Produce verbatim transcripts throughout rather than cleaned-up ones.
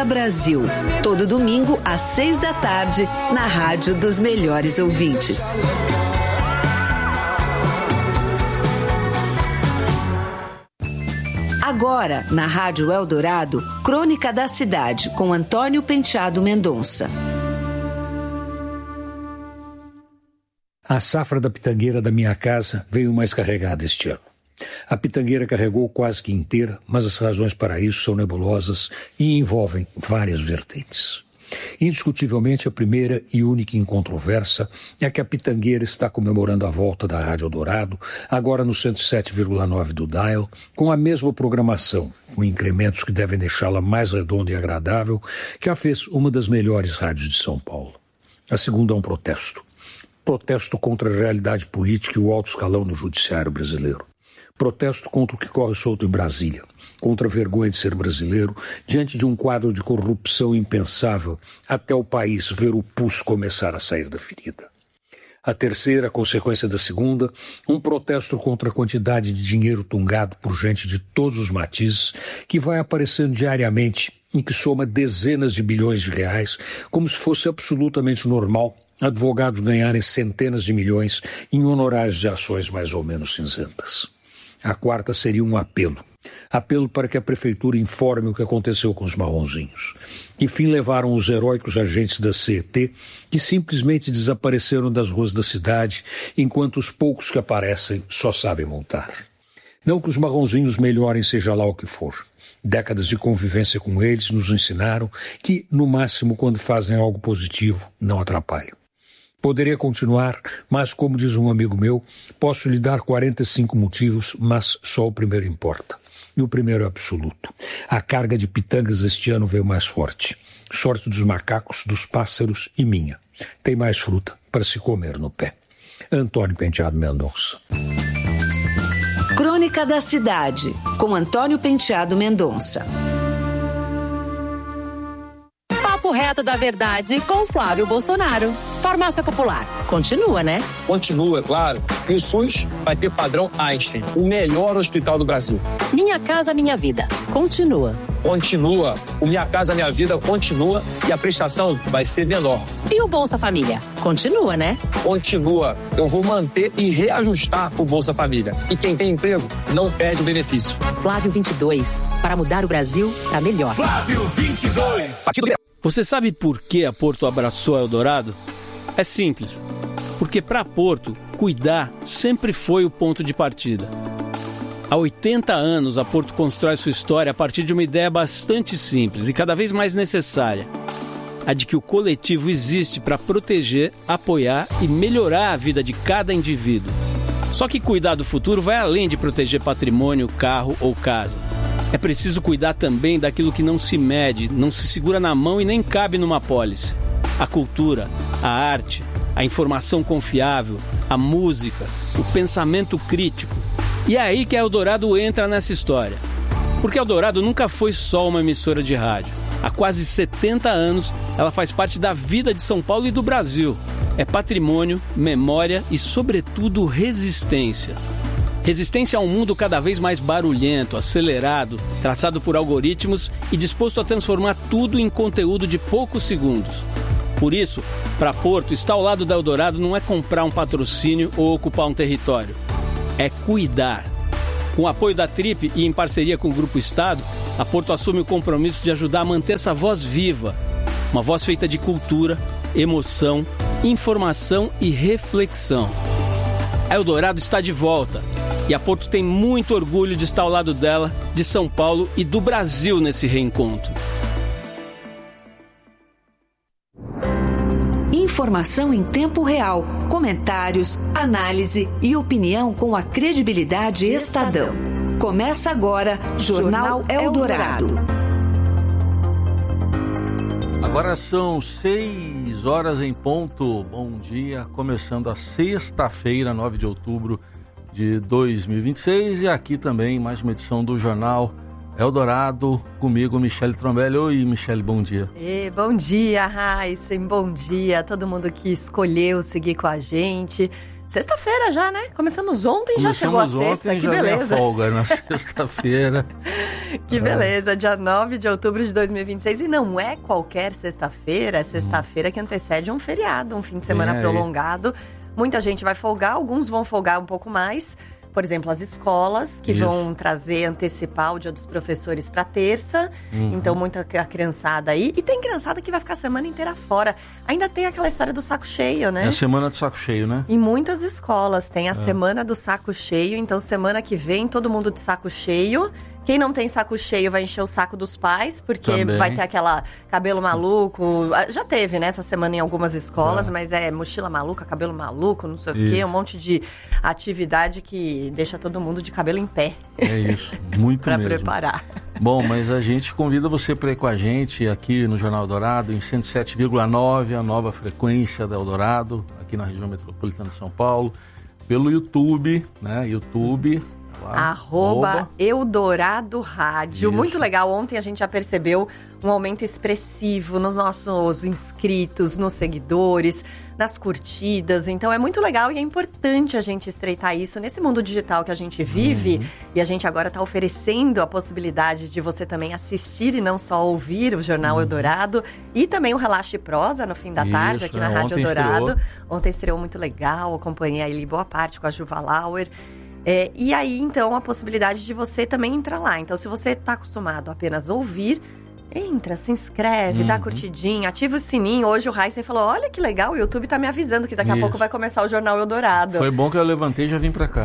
Conecta Brasil, todo domingo às seis da tarde, na rádio dos melhores ouvintes. Agora, na Rádio Eldorado, Crônica da Cidade, com Antônio Penteado Mendonça. A safra da pitangueira da minha casa veio mais carregada este ano. A pitangueira carregou quase que inteira, mas as razões para isso são nebulosas e envolvem várias vertentes. Indiscutivelmente, a primeira e única incontroversa é que a pitangueira está comemorando a volta da Rádio Eldorado, agora no cento e sete vírgula nove do dial, com a mesma programação, com incrementos que devem deixá-la mais redonda e agradável, que a fez uma das melhores rádios de São Paulo. A segunda é um protesto. Protesto contra a realidade política e o alto escalão do judiciário brasileiro. Protesto contra o que corre solto em Brasília, contra a vergonha de ser brasileiro, diante de um quadro de corrupção impensável, até o país ver o pus começar a sair da ferida. A terceira, a consequência da segunda, um protesto contra a quantidade de dinheiro tungado por gente de todos os matizes, que vai aparecendo diariamente e que soma dezenas de bilhões de reais, como se fosse absolutamente normal advogados ganharem centenas de milhões em honorários de ações mais ou menos cinzentas. A quarta seria um apelo. Apelo para que a prefeitura informe o que aconteceu com os marronzinhos. Enfim, levaram os heróicos agentes da C E T, que simplesmente desapareceram das ruas da cidade, enquanto os poucos que aparecem só sabem montar. Não que os marronzinhos melhorem seja lá o que for. Décadas de convivência com eles nos ensinaram que, no máximo, quando fazem algo positivo, não atrapalham. Poderia continuar, mas, como diz um amigo meu, posso lhe dar quarenta e cinco motivos, mas só o primeiro importa. E o primeiro é absoluto. A carga de pitangas este ano veio mais forte. Sorte dos macacos, dos pássaros e minha. Tem mais fruta para se comer no pé. Antônio Penteado Mendonça. Crônica da Cidade, com Antônio Penteado Mendonça. Papo reto da verdade com Flávio Bolsonaro. Farmácia Popular. Continua, né? Continua, é claro. E o SUS vai ter padrão Einstein, o melhor hospital do Brasil. Minha Casa Minha Vida. Continua. Continua. O Minha Casa Minha Vida continua e a prestação vai ser menor. E o Bolsa Família? Continua, né? Continua. Eu vou manter e reajustar o Bolsa Família. E quem tem emprego não perde o benefício. Flávio vinte e dois. Para mudar o Brasil para melhor. Flávio vinte e dois. Você sabe por que a Porto abraçou a Eldorado? É simples. Porque para Porto, cuidar sempre foi o ponto de partida. Há oitenta anos, a Porto constrói sua história a partir de uma ideia bastante simples e cada vez mais necessária. A de que o coletivo existe para proteger, apoiar e melhorar a vida de cada indivíduo. Só que cuidar do futuro vai além de proteger patrimônio, carro ou casa. É preciso cuidar também daquilo que não se mede, não se segura na mão e nem cabe numa apólice. A cultura, a arte, a informação confiável, a música, o pensamento crítico. E é aí que a Eldorado entra nessa história. Porque a Eldorado nunca foi só uma emissora de rádio. Há quase setenta anos, ela faz parte da vida de São Paulo e do Brasil. É patrimônio, memória e, sobretudo, resistência. Resistência a um mundo cada vez mais barulhento, acelerado, traçado por algoritmos e disposto a transformar tudo em conteúdo de poucos segundos. Por isso, para Porto, estar ao lado da Eldorado não é comprar um patrocínio ou ocupar um território. É cuidar. Com o apoio da Trip e em parceria com o Grupo Estado, a Porto assume o compromisso de ajudar a manter essa voz viva. Uma voz feita de cultura, emoção, informação e reflexão. A Eldorado está de volta. E a Porto tem muito orgulho de estar ao lado dela, de São Paulo e do Brasil nesse reencontro. Informação em tempo real, comentários, análise e opinião com a credibilidade Estadão. Começa agora, Jornal Eldorado. Agora são seis horas em ponto. Bom dia, começando a sexta-feira, nove de outubro de dois mil e vinte e seis, e aqui também mais uma edição do Jornal Eldorado, comigo, Michele Trombelli. Oi, Michele, bom dia. E, bom dia, Raíssa, bom dia a todo mundo que escolheu seguir com a gente. Sexta-feira já, né? Começamos ontem, Começamos já chegou a sexta, ontem, que já beleza. Folga na sexta-feira. Que beleza, dia nove de outubro de dois mil e vinte e seis. E não é qualquer sexta-feira, é sexta-feira hum. que antecede um feriado, um fim de semana é prolongado. Muita gente vai folgar, alguns vão folgar um pouco mais. Por exemplo, as escolas, que Isso. vão trazer, antecipar o dia dos professores para terça. Uhum. Então, muita criançada aí. E tem criançada que vai ficar a semana inteira fora. Ainda tem aquela história do saco cheio, né? É a semana do saco cheio, né? Em muitas escolas tem a é. semana do saco cheio. Então, semana que vem, todo mundo de saco cheio. Quem não tem saco cheio vai encher o saco dos pais, porque Também. vai ter aquela cabelo maluco. Já teve, né, essa semana em algumas escolas, é. mas é mochila maluca, cabelo maluco, não sei isso. o quê. Um monte de atividade que deixa todo mundo de cabelo em pé. É isso, muito pra mesmo. Para preparar. Bom, mas a gente convida você para ir com a gente aqui no Jornal Eldorado, em cento e sete vírgula nove, a nova frequência da Eldorado, aqui na região metropolitana de São Paulo, pelo YouTube, né, YouTube... Lá, arroba, arroba Eldorado Rádio. Isso. Muito legal. Ontem a gente já percebeu um aumento expressivo nos nossos inscritos, nos seguidores, nas curtidas. Então é muito legal e é importante a gente estreitar isso nesse mundo digital que a gente vive. Uhum. E a gente agora está oferecendo a possibilidade de você também assistir e não só ouvir o Jornal uhum. Eldorado. E também o Relaxe Prosa no fim da isso, tarde aqui na é, Rádio ontem Eldorado. Estreou. Ontem estreou muito legal. Acompanhei ali boa parte com a Juva Lauer. É, e aí, então, a possibilidade de você também entrar lá. Então, se você está acostumado a apenas ouvir, entra, se inscreve, uhum. dá curtidinha, ativa o sininho. Hoje o Heisen falou, olha que legal, o YouTube tá me avisando que daqui Isso. a pouco vai começar o Jornal Eldorado. Foi bom que eu levantei e já vim pra cá.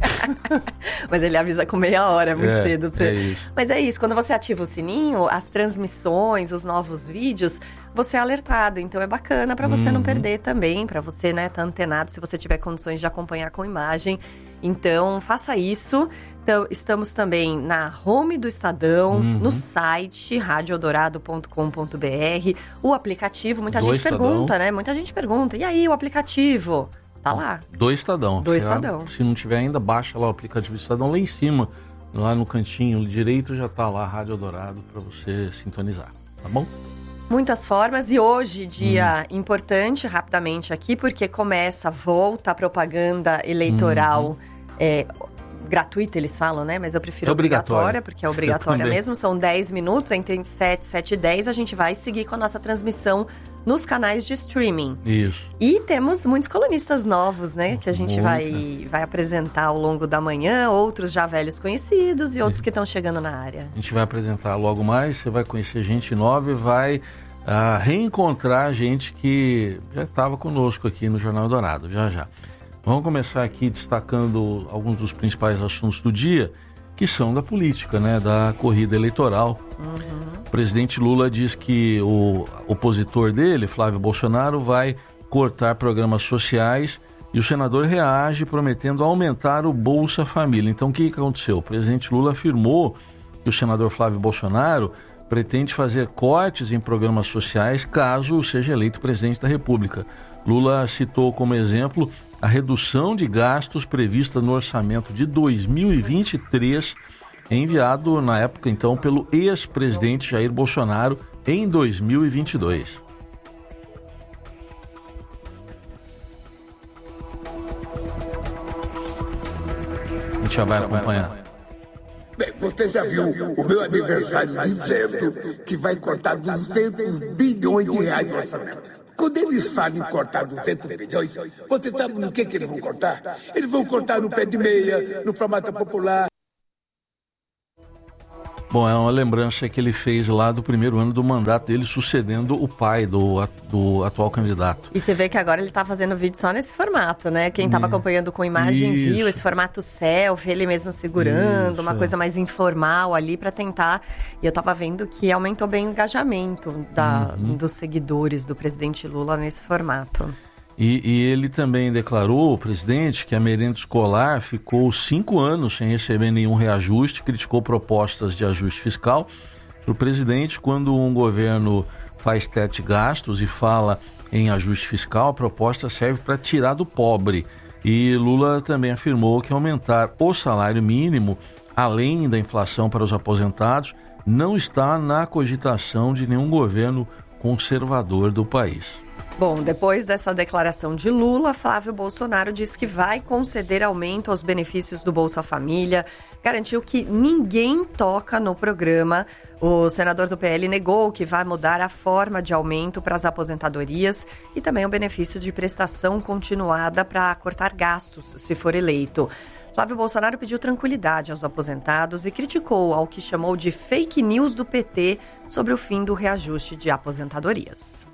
Mas ele avisa com meia hora, é muito é, cedo. Pra você. É isso. Mas é isso, quando você ativa o sininho, as transmissões, os novos vídeos, você é alertado. Então é bacana pra você uhum. não perder também, pra você, né, tá antenado, se você tiver condições de acompanhar com imagem. Então, faça isso. Então, estamos também na home do Estadão, uhum. no site rádio eldorado ponto com ponto b r, o aplicativo, muita do gente Estadão. pergunta, né? Muita gente pergunta, e aí o aplicativo? Tá lá. Do Estadão. Do se Estadão. A, se não tiver ainda, baixa lá o aplicativo do Estadão, lá em cima, lá no cantinho direito, já tá lá, Rádio Eldorado, para você sintonizar, tá bom? Muitas formas, e hoje, dia hum. importante, rapidamente aqui, porque começa, volta a propaganda eleitoral, uhum. é, gratuita, eles falam, né? Mas eu prefiro é obrigatória, obrigatória, porque é obrigatória mesmo. São dez minutos, entre sete, sete e dez, a gente vai seguir com a nossa transmissão nos canais de streaming. Isso. E temos muitos colunistas novos, né? Que a gente vai, vai apresentar ao longo da manhã, outros já velhos conhecidos e outros Isso. que estão chegando na área. A gente vai apresentar logo mais, você vai conhecer gente nova e vai uh, reencontrar gente que já estava conosco aqui no Jornal Eldorado, já já. Vamos começar aqui destacando alguns dos principais assuntos do dia, que são da política, né, da corrida eleitoral. Uhum. O presidente Lula diz que o opositor dele, Flávio Bolsonaro, vai cortar programas sociais e o senador reage prometendo aumentar o Bolsa Família. Então, o que aconteceu? O presidente Lula afirmou que o senador Flávio Bolsonaro pretende fazer cortes em programas sociais caso seja eleito presidente da República. Lula citou como exemplo a redução de gastos prevista no orçamento de dois mil e vinte e três, enviado na época então pelo ex-presidente Jair Bolsonaro em dois mil e vinte e dois. A gente já vai acompanhar. Bem, você já viu o meu aniversário dizendo que vai cortar duzentos bilhões de reais no orçamento. Quando eles falam em cortar duzentos bilhões, você sabe no que, que eles vão cortar? Eles vão cortar no pé de meia, no farmácia popular. Bom, é uma lembrança que ele fez lá do primeiro ano do mandato dele, sucedendo o pai do, do atual candidato. E você vê que agora ele está fazendo vídeo só nesse formato, né? Quem estava acompanhando com imagem Isso. viu esse formato selfie, ele mesmo segurando, Isso, uma é. coisa mais informal ali para tentar. E eu estava vendo que aumentou bem o engajamento da, uhum. dos seguidores do presidente Lula nesse formato. E, e ele também declarou, o presidente, que a merenda escolar ficou cinco anos sem receber nenhum reajuste, criticou propostas de ajuste fiscal. Para o presidente, quando um governo faz teto de gastos e fala em ajuste fiscal, a proposta serve para tirar do pobre. E Lula também afirmou que aumentar o salário mínimo, além da inflação para os aposentados, não está na cogitação de nenhum governo conservador do país. Bom, depois dessa declaração de Lula, Flávio Bolsonaro disse que vai conceder aumento aos benefícios do Bolsa Família, garantiu que ninguém toca no programa. O senador do P L negou que vai mudar a forma de aumento para as aposentadorias e também o benefício de prestação continuada para cortar gastos, se for eleito. Flávio Bolsonaro pediu tranquilidade aos aposentados e criticou ao que chamou de fake news do P T sobre o fim do reajuste de aposentadorias.